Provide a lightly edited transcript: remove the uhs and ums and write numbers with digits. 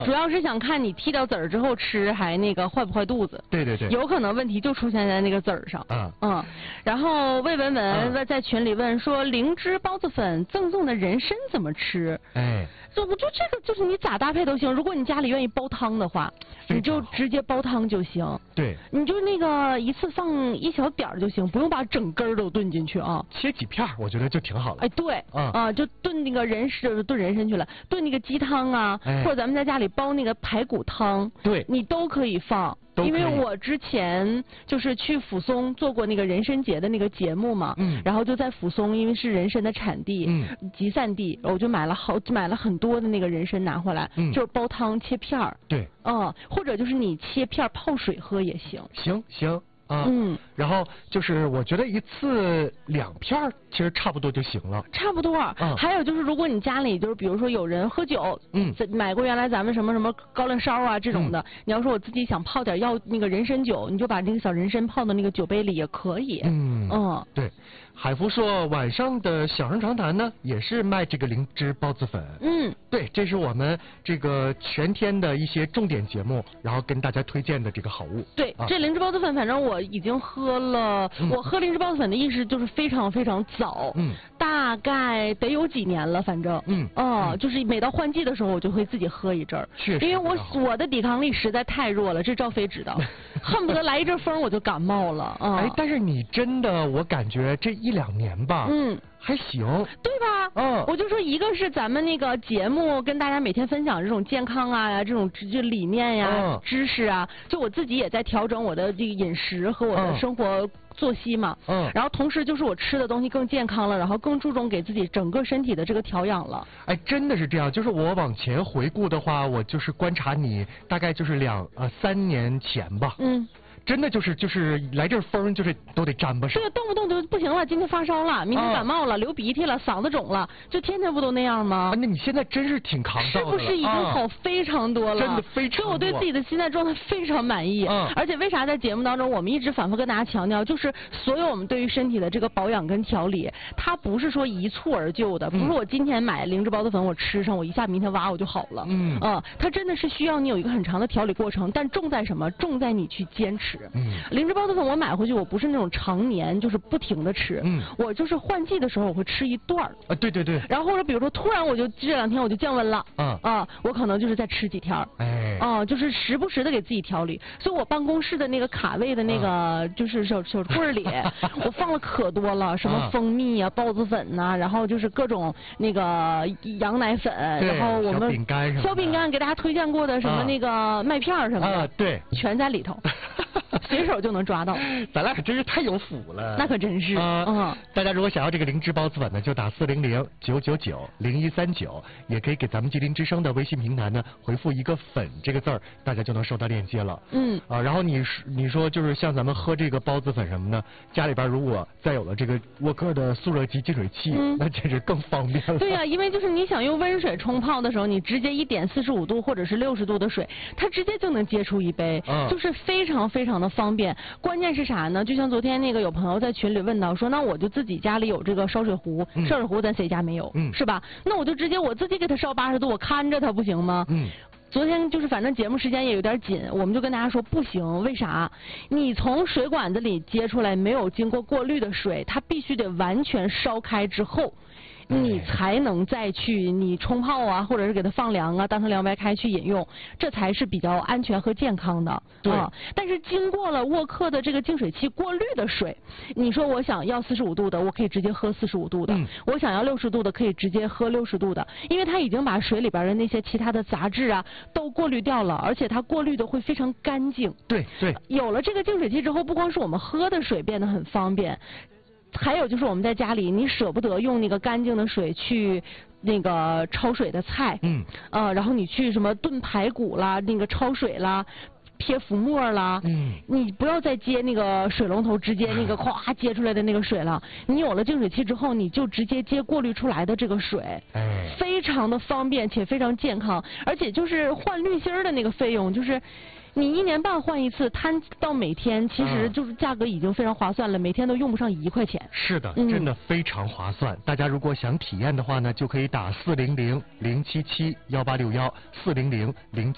主要是想看你剔掉籽儿之后吃还那个坏不坏肚子。 对对对。 有可能问题就出现在那个籽儿上。然后魏文文在群里问说，灵芝孢子粉赠送的人参怎么吃？我就这个就是你咋搭配都行。如果你家里愿意煲汤的话，你就直接煲汤就行。 对。 你就那个一次放一小点儿就行，不用把整根儿都炖进去啊。 切几片我觉得就挺好了。 对。就炖那个炖人参去了，炖那个鸡汤啊，或者咱们在家里煲那个排骨汤， 对， 你都可以放。因为我之前就是去抚松做过那个人参节的那个节目嘛，然后就在抚松，因为是人参的产地，集散地，我就买了很多的那个人参拿回来，就是煲汤切片儿， 对， 或者就是你切片泡水喝也行。 行。然后就是我觉得一次2片其实差不多就行了。 差不多。还有就是如果你家里就是比如说有人喝酒，买过原来咱们什么高粱烧啊这种的，你要说我自己想泡点那个人参酒，你就把那个小人参泡到那个酒杯里也可以。 对。海福说晚上的小人长谈呢也是卖这个灵芝孢子粉。对，这是我们这个全天的一些重点节目，然后跟大家推荐的这个好物。 对，这灵芝孢子粉反正我已经喝了，我喝灵芝孢子粉的意识就是非常非常早，大概得有几年了，反正就是每到换季的时候我就会自己喝一阵儿，因为我的抵抗力实在太弱了，这赵飞知道，恨不得来一阵风我就感冒了。 但是你真的我感觉这1-2年吧，还行， 对吧？我就说一个是咱们那个节目跟大家每天分享这种健康啊，这种理念呀、知识啊，就我自己也在调整我的这个饮食和我的生活作息嘛。然后同时就是我吃的东西更健康了，然后更注重给自己整个身体的这个调养了。 真的是这样。就是我往前回顾的话，我就是观察你大概就是3年前吧。真的就是来这风就是都得沾巴上。 对，动不动就不行了，今天发烧了，明天感冒了，流鼻涕了，嗓子肿了，就天天不都那样吗？ 那你现在真是挺抗造的了。 是不是已经好非常多了？ 真的非常多。 所以我对自己的现在状态非常满意。而且为啥在节目当中我们一直反复跟大家强调，就是所有我们对于身体的这个保养跟调理，它不是说一蹴而就的，不是我今天买灵芝孢子粉我吃上，我一下明天我就好了。它真的是需要你有一个很长的调理过程，但重在什么？重在你去坚持。灵芝孢子粉我买回去，我不是那种常年就是不停的吃，我就是换季的时候我会吃一段儿。 对。 然后或者比如说突然我就这2天我就降温了，我可能就是再吃几天。就是时不时的给自己调理。所以我办公室的那个卡位的那个就是小柜里，我放了可多了，什么蜂蜜啊、孢子粉呐，然后就是各种那个羊奶粉，然后我们小饼干给大家推荐过的什么那个麦片什么的， 对， 全在里头。随手就能抓到， 咱俩可真是太有福了。 那可真是。 大家如果想要这个灵芝孢子粉呢，就打400-999-0139，也可以给咱们吉林之声的微信平台呢回复一个粉这个字儿，大家就能收到链接了。然后你说就是像咱们喝这个孢子粉什么的，家里边如果再有了这个沃克的速热级净水器，那简直更方便了。 对呀，因为就是你想用温水冲泡的时候，你直接一点45度或者是60度的水，它直接就能接出一杯，就是非常非常的方便。关键是啥呢？就像昨天那个有朋友在群里问到说，那我就自己家里有这个烧水壶，烧水壶咱谁家没有，是吧？那我就直接我自己给它烧80度，我看着它不行吗？昨天就是反正节目时间也有点紧，我们就跟大家说不行，为啥？你从水管子里接出来没有经过过滤的水，它必须得完全烧开之后，你才能再去你冲泡啊，或者是给它放凉啊，当成凉白开去饮用，这才是比较安全和健康的。 对。 但是经过了沃克的这个净水器过滤的水，你说我想要45度的，我可以直接喝45度的；我想要60度的，可以直接喝60度的，因为它已经把水里边的那些其他的杂质啊都过滤掉了，而且它过滤的会非常干净。 对。 有了这个净水器之后，不光是我们喝的水变得很方便。还有就是我们在家里，你舍不得用那个干净的水去那个焯水的菜，然后你去什么炖排骨啦，那个焯水啦。撇浮沫啦，你不要再接那个水龙头直接那个咵接出来的那个水了。你有了净水器之后，你就直接接过滤出来的这个水，非常的方便且非常健康，而且就是换滤芯的那个费用就是。你1年半换一次，摊到每天，其实就是价格已经非常划算了，每天都用不上1块钱。 是的，真的非常划算。大家如果想体验的话呢，就可以打400-077-1861，400-077。